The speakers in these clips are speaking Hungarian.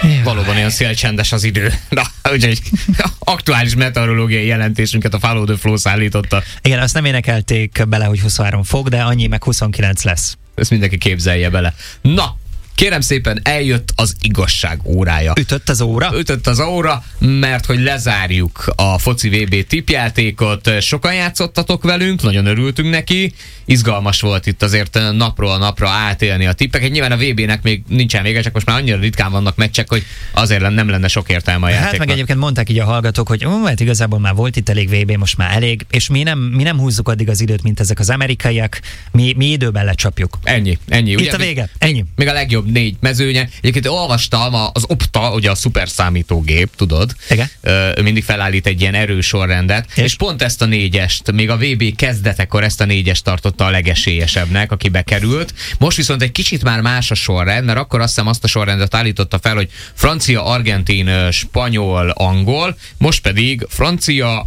Valóban olyan szélcsendes az idő. Na, úgyhogy aktuális meteorológiai jelentésünket a Follow the Flow szállította. Igen, azt nem énekelték bele, hogy 23 fok, de annyi meg 29 lesz. Ezt mindenki képzelje bele. Na, kérem szépen, eljött az igazság órája. Ütött az óra? Ütött az óra, mert hogy lezárjuk a foci VB tippjátékot. Sokan játszottatok velünk, nagyon örültünk neki. Izgalmas volt itt azért napról napra átélni a tippeket. Nyilván a VB-nek még nincsen vége, csak most már annyira ritkán vannak meccsek, hogy azért nem lenne sok értelme a játéknak. Hát meg egyébként mondták így a hallgatók, hogy hát igazából már volt itt elég VB, most már elég, és mi nem húzzuk addig az időt, mint ezek az amerikaiak. Mi időben lecsapjuk. Ennyi. Itt Ugye, a vége. Ennyi. Még a legjobb 4 mezőnye. Egyébként olvastam, az Opta, ugye a szuper számítógép, tudod? Igen. Mindig felállít egy ilyen erősorrendet, és pont ezt a 4-est, még a VB kezdetekor ezt a 4-est tartotta a legesélyesebbnek, aki bekerült. Most viszont egy kicsit már más a sorrend, mert akkor azt hiszem azt a sorrendet állította fel, hogy francia, argentin, spanyol, angol, most pedig francia,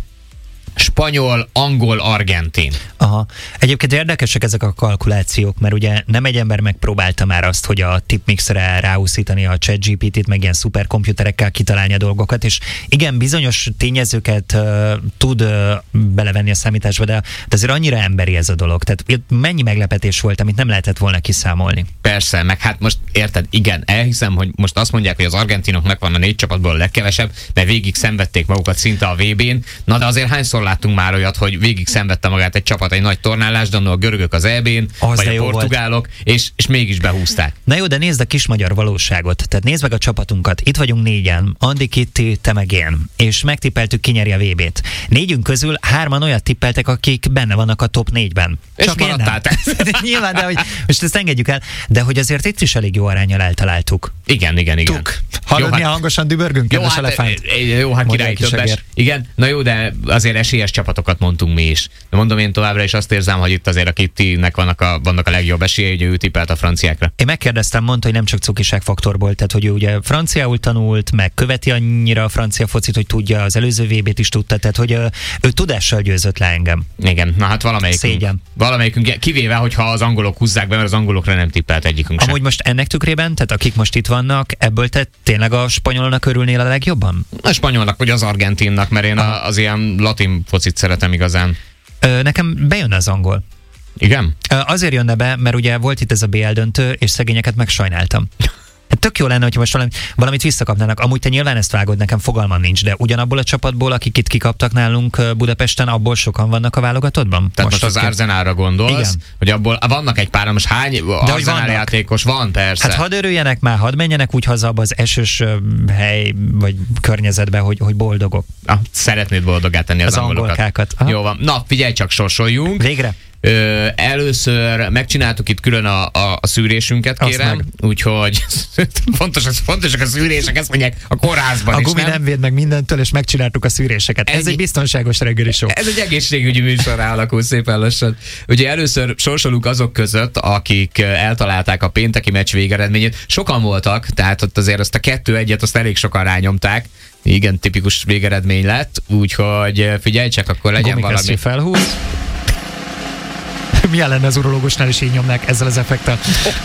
spanyol, angol, argentin. Aha. Egyébként érdekesek ezek a kalkulációk, mert ugye nem egy ember megpróbálta már azt, hogy a tipmixre ráúszítani a ChatGPT-t, meg ilyen szuperkomputerekkel kitalálni a dolgokat, és igen, bizonyos tényezőket tud belevenni a számításba, de azért annyira emberi ez a dolog. Tehát mennyi meglepetés volt, amit nem lehetett volna kiszámolni. Persze, meg hát most érted, igen, elhiszem, hogy most azt mondják, hogy az argentinoknak van a 4 csapatból a legkevesebb, mert végig szenvedték magukat szinte a VB-n. Na de azért hányszor láttunk már olyat, hogy végig szenvedte magát egy csapat egy nagy tornálást, de a görögök az EB-n, vagy a portugálok, és mégis behúzták. Na jó, de nézd a kis magyar valóságot. Tehát nézd meg a csapatunkat. Itt vagyunk 4-en. Andi, Kitti, te meg én. És megtippeltük, ki nyeri a VB-t. 4-ünk közül 3-an olyat tippeltek, akik benne vannak a top 4-ben. És maradtál te. Nyilván, de hogy most ezt engedjük el. De hogy azért itt is elég jó aránnyal eltaláltuk. Igen. Tuk. Hallod, milyen hangosan dübörgünk, kedves elefánt? Jó, hát király többes. Igen, na jó, de azért esélyes csapatokat mondtunk mi is. De mondom, én továbbra is azt érzem, hogy itt azért a Kittinek vannak a legjobb esélye, hogy ő tippelt a franciákra. Én megkérdeztem, mondta, hogy nem csak cukiság faktorból, tehát hogy ő ugye franciául tanult, meg követi annyira a francia focit, hogy tudja, az előző VB-t is tudta, tehát hogy ő tudással győzött le engem. Igen, na hát valamelyikünk, kivéve, hogyha az angolok húzzák be, mert az angolokra nem tippelt egyikünk sem. Amúgy most ennek tükrében, tehát akik most itt vannak, ebből te tényleg a spanyolnak örülnél a legjobban? A spanyolnak vagy az argentinnak, mert én az ilyen latin focit szeretem igazán. Nekem bejönne az angol. Igen? Azért jönne be, mert ugye volt itt ez a BL döntő, és szegényeket megsajnáltam. Hát tök jó lenne, hogyha most valamit visszakapnának. Amúgy te nyilván ezt vágod, nekem fogalmam nincs, de ugyanabból a csapatból, akik itt kikaptak nálunk Budapesten, abból sokan vannak a válogatottban? Tehát most az Arsenalra gondolsz, igen. Hogy abból vannak egy páran, most hány Arsenal játékos van, persze. Hát hadd örüljenek már, hadd menjenek úgy haza abba az esős hely, vagy környezetbe, hogy boldogok. Szeretnéd boldogát tenni az angolokat. Jó van. Na, figyelj csak, sorsoljunk. Végre. Először megcsináltuk itt külön a szűrésünket, kérem, úgyhogy fontosak a szűrések, ezt mondják a kórházban a is, gumi nem véd meg mindentől, és megcsináltuk a szűréseket. Ez egy biztonságos reggeli show. Ez egy egészségügyi műsorrá alakul szépen lassan. Ugye először sorsolunk azok között, akik eltalálták a pénteki meccs végeredményét. Sokan voltak, tehát ott azért azt a 2-1-et azt elég sokan rányomták. Igen, tipikus végeredmény lett, úgyhogy figyelj csak, akkor legyen valami. Felhúz. Milyen lenne az urológusnál is így nyomnák ezzel az effektel?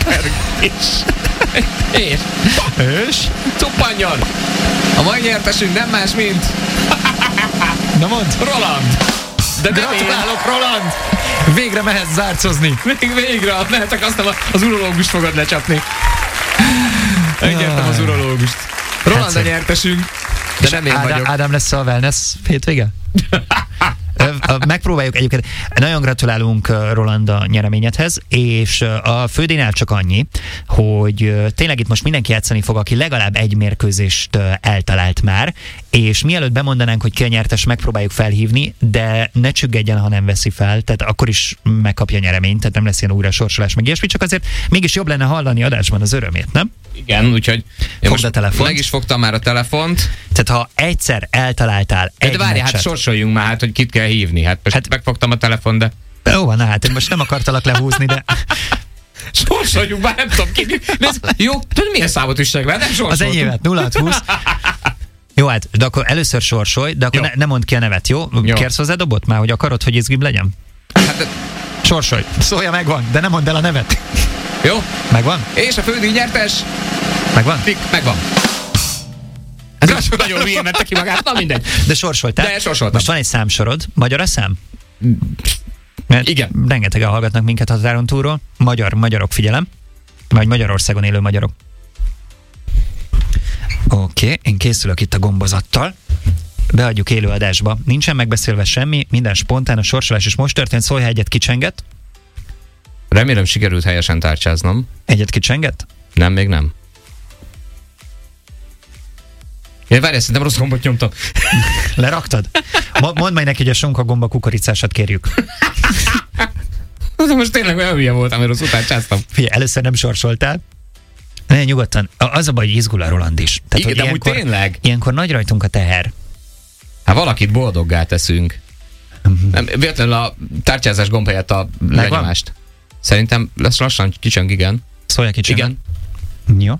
És? Cuppanjon! A mai nyertesünk nem más, mint... Na mondd! Roland! De gratulálok, Roland! Végre mehetsz zárcozni. Végre, mehetek, aztán az urológust fogod lecsapni. Megnyertem az urológust. Roland a nyertesünk, de nem én vagyok. Ádám lesz a wellness hétvége? Megpróbáljuk egyébként. Nagyon gratulálunk Roland a nyereményedhez, és a fődénál csak annyi, hogy tényleg itt most mindenki játszani fog, aki legalább egy mérkőzést eltalált már, és mielőtt bemondanánk, hogy ki a nyertes, megpróbáljuk felhívni, de ne csüggedjen, ha nem veszi fel, tehát akkor is megkapja nyereményt, tehát nem lesz ilyen újra sorsolás, meg ilyesmi, csak azért mégis jobb lenne hallani adásban az örömét, nem? Igen, úgyhogy fogd a telefont. Meg is fogtam már a telefont. Tehát ha egyszer eltaláltál egy várj, hát sorsoljunk már, hát hogy kit kell hívni. Hát megfogtam a telefon, de... Jó van, hát én most nem akartalak lehúzni, de... Sorsoljunk már, nem tudom ki. Jó, tudod milyen számot üssek le? Nem sorsoltunk. Az enyémet, 0-20. Jó, hát, de akkor először sorsolj, de akkor ne mondd ki a nevet, jó? Kérsz hozzá dobot már, hogy akarod, hogy izgibb legyen? Hát... Sorsolj. Szólja, megvan, de nem mondd el a nevet. Jó. Megvan? És a fődíj nyertes? Megvan? Megvan. Nagyon hülyén vette ki magát, na mindegy. De sorsoltál. De sorsoltam. Most van egy számsorod. Magyar a szám? Mert igen. Rengetegen hallgatnak minket határon túlról. Magyarok, figyelem. Vagy Magyarországon élő magyarok. Oké, én készülök itt a gombozattal. Beadjuk élőadásba. Nincsen megbeszélve semmi, minden spontán, a sorsolás is most történt. Szólj, ha egyet kicsengett. Remélem sikerült helyesen tárcsáznom. Egyet kicsengett? Nem, még nem. Várjál, szerintem rossz gombot nyomtam. Leraktad? Mondd majd neki, hogy a sonka gomba kukoricásat kérjük. De most tényleg olyan hülye voltam, mert rossz utáncsáztam. Figyelj, először nem sorsoltál. Ne, nyugodtan. Az a baj, hogy izgul a Roland is. Tehát, igen, de ilyenkor, tényleg? Ilyenkor nagy rajtunk a teher. Hát valakit boldoggá teszünk. Nem, véletlenül a tárcsázás gomb helyett a lenyomást. Szerintem lesz lassan kicsöng, igen. Szólja kicsöng. Igen. Jó.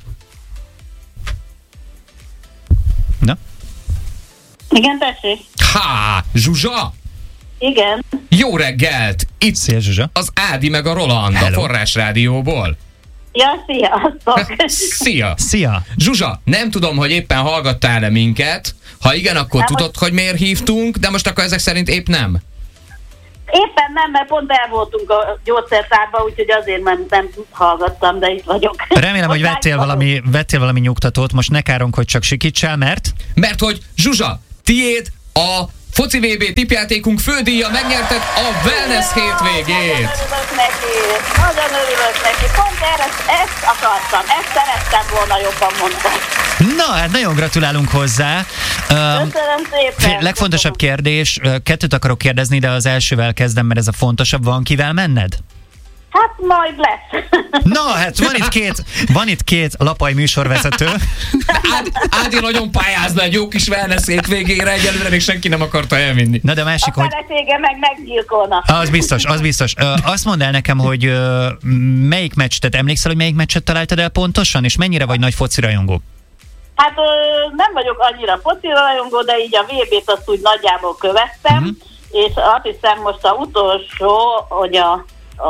Na? Igen, tessék. Zsuzsa! Igen. Jó reggelt! Itt Szia, Zsuzsa. az Ádi meg a Roland Hello. a Forrás Rádióból. Ja, sziasztok. Szia! Szia! Zsuzsa, nem tudom, hogy éppen hallgattál-e minket. Ha igen, akkor Nem, tudod, hogy miért hívtunk, de most akkor ezek szerint épp nem. Éppen nem, mert pont el voltunk a gyógyszertárban, úgyhogy azért nem hallgattam, de itt vagyok. Remélem, hogy Ott vettél valami nyugtatót, most ne káromkodj, csak sikítsál, mert... Mert hogy Zsuzsa, tiéd a foci VB tippjátékunk fődíja, megnyerted a wellness hétvégét. Nagyon örülök neki. Pont ezt akartam, ezt szerettem volna jobban mondani. Na, hát nagyon gratulálunk hozzá. Köszönöm szépen. Legfontosabb kérdés, kettőt akarok kérdezni, de az elsővel kezdem, mert ez a fontosabb. Van kivel menned? Hát majd lesz. Na, hát van itt két lapai műsorvezető. Ádi nagyon pályázna egy jó kis wellness hétvégére, egyelőre még senki nem akarta elvinni. Na, de a másik, A hogy... felesége meg meggyilkolna. Az biztos. Azt mondd el nekem, hogy melyik meccs, tehát emlékszel, hogy melyik meccset találtad el pontosan, és mennyire vagy nagy foci rajongó? Hát nem vagyok annyira foci rajongó, de így a VB-t azt úgy nagyjából követtem, és azt hiszem most a utolsó, hogy a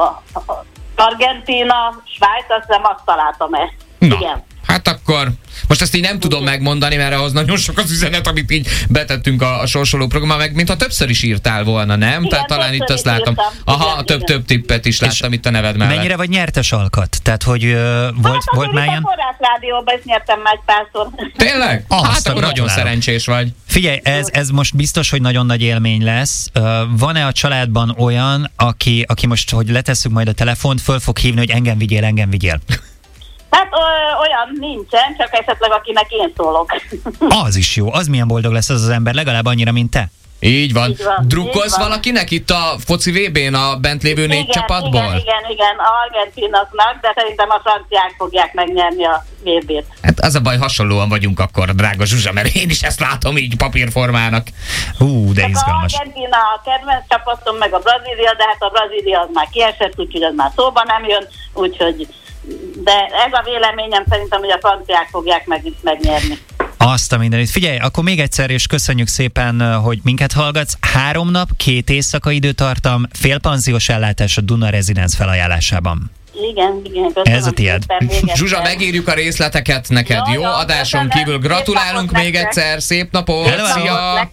Argentína, Svájc, azt hiszem azt találtam ezt. Na, igen. hát akkor most ezt így nem tudom megmondani, mert ahhoz nagyon sok az üzenet, amit így betettünk a sorsoló programmal, meg mintha többször is írtál volna, nem? Igen, Tehát talán itt azt látom. írtam. Aha, Igen, több tippet is láttam itt a neved mellett. Mennyire vagy nyertes alkat? Tehát, hogy volt már ilyen? A Forrás Rádióban is nyertem már egy párszor. Tényleg? Hát akkor nagyon gratulálok. szerencsés vagy. Figyelj, ez most biztos, hogy nagyon nagy élmény lesz. Van-e a családban olyan, aki most, hogy letesszük majd a telefont, föl fog hívni, hogy engem vigyél? Hát olyan nincsen, csak esetleg akinek én szólok. Az is jó. Az milyen boldog lesz az ember, legalább annyira, mint te. Így van. Így van, Drukkolsz így van. valakinek itt a foci VB-n a bent lévő 4 csapatból? Igen, argentinoknak, de szerintem a franciák fogják megnyerni a VB-t. Hát az a baj, hasonlóan vagyunk akkor, drága Zsuzsa, mert én is ezt látom így papírformának. De A izgalmas. Argentina a kedvenc csapatom, meg a Brazília, de hát a Brazília az már kiesett, úgyhogy az már szóba nem jön, úgyhogy de ez a véleményem szerintem, hogy a franciák fogják megnyerni. Azt a mindenit. Figyelj, akkor még egyszer, és köszönjük szépen, hogy minket hallgatsz. 3 nap, 2 éjszaka időtartam, félpanziós ellátás a Duna Residence felajánlásában. Igen, köszönöm. Ez a tiéd. Zsuzsa, megírjuk a részleteket neked, jó? Adáson köszönöm. kívül gratulálunk Szép még napot egyszer, szép napot, Hello. szia!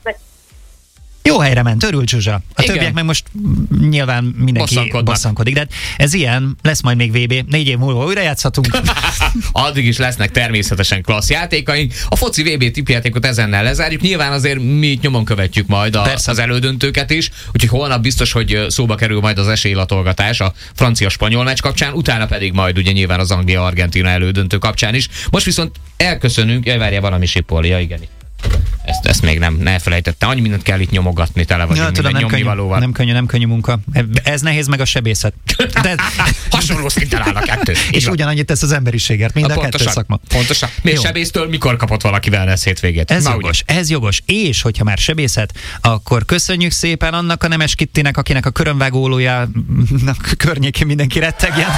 Jó helyre ment, örült Zsuzsa. A Igen. többiek meg most nyilván mindenki bosszankodik, de ez ilyen, lesz majd még VB, 4 év múlva újra játszhatunk. Addig is lesznek természetesen klassz játékaink. A foci VB tippjátékot ezennel lezárjuk. Nyilván azért mi itt nyomon követjük majd az elődöntőket is, úgyhogy holnap biztos, hogy szóba kerül majd az esélylatolgatás a francia-spanyol meccs kapcsán, utána pedig majd ugye nyilván az Anglia-Argentina elődöntő kapcsán is. Most viszont elköszönünk, várjál, valami sipolja, igen. Ezt még nem elfelejtette. Annyi mindent kell itt nyomogatni, tele vagyunk tudom, minden nyomnivalóval. nem könnyű munka. Ez nehéz, meg a sebészet. De, hasonló szinten áll a kettő. És ugyanannyit tesz az emberiségért, mind a kettő szakma. Pontosan. Még sebésztől mikor kapott valaki wellness hétvégét? Ez jogos. És hogyha már sebészet, akkor köszönjük szépen annak a Nemes Kittinek, akinek a körömvágólójának környékén mindenki rettegjen.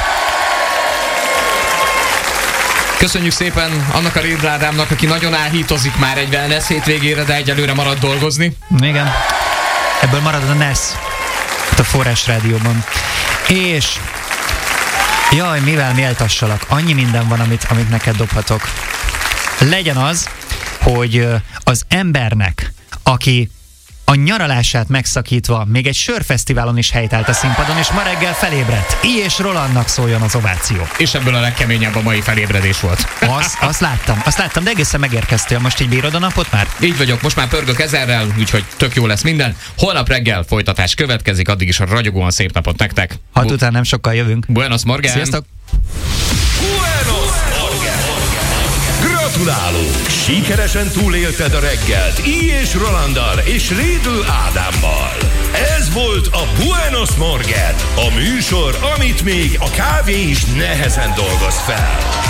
Köszönjük szépen annak a Rédládámnak, aki nagyon áhítozik már egy wellness hétvégére, de egyelőre marad dolgozni. Igen. Ebből marad a NESZ a Forrás Rádióban. És jaj, mivel méltassalak? Annyi minden van, amit neked dobhatok. Legyen az, hogy az embernek, aki a nyaralását megszakítva még egy sörfesztiválon is helytált a színpadon, és ma reggel felébredt. És Rolandnak szóljon az ováció. És ebből a legkeményebb a mai felébredés volt. Azt láttam, de egészen megérkeztél. Most így bírod a napot már? Így vagyok, most már pörgök ezerrel, úgyhogy tök jó lesz minden. Holnap reggel folytatás következik, addig is a ragyogóan szép napot nektek. 6 után nem sokkal jövünk. Buenos Morgen! Sziasztok! Buenos Morgen! Gratulálunk! Sikeresen túlélted a reggelt Így és Rolanddal és Rédl Ádámmal. Ez volt a Buenos Morgen, a műsor, amit még a kávé is nehezen dolgoz fel.